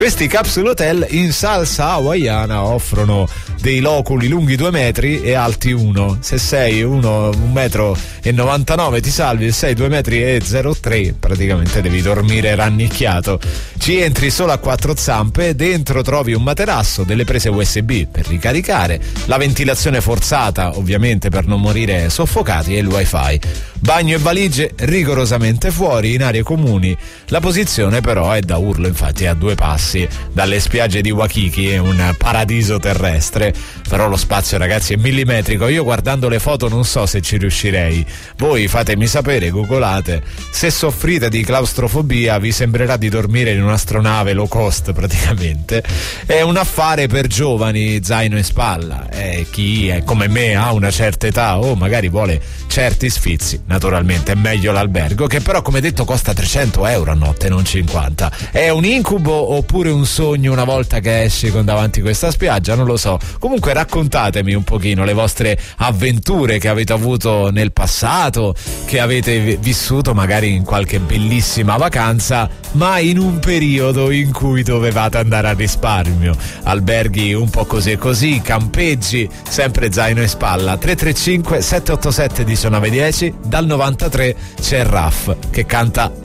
Questi capsule hotel in salsa hawaiana offrono dei loculi lunghi 2 metri e alti 1. Se sei 1,99 m ti salvi, se sei 2,03 m praticamente devi dormire rannicchiato. Ci entri solo a 4 zampe, dentro trovi un materasso, delle prese USB per ricaricare, la ventilazione forzata ovviamente per non morire soffocati e il wifi. Bagno e valigie rigorosamente fuori in aree comuni. La posizione però è da urlo, infatti è a 2 passi dalle spiagge di Waikiki, è un paradiso terrestre, però lo spazio ragazzi è millimetrico. Io guardando le foto non so se ci riuscirei, voi fatemi sapere, googolate. Se soffrite di claustrofobia vi sembrerà di dormire in un'astronave low cost praticamente. È un affare per giovani, zaino in spalla, chi è come me ha una certa età o magari vuole certi sfizi, naturalmente è meglio l'albergo, che però come detto costa 300 euro a notte, non 50. È un incubo oppure un sogno una volta che esci con davanti questa spiaggia? Non lo so. Comunque raccontatemi un pochino le vostre avventure che avete avuto nel passato, che avete vissuto magari in qualche bellissima vacanza, ma in un periodo in cui dovevate andare a risparmio. Alberghi un po' così e così, campeggi, sempre zaino in spalla. 335 787 1910. Dal 93 c'è Raff che canta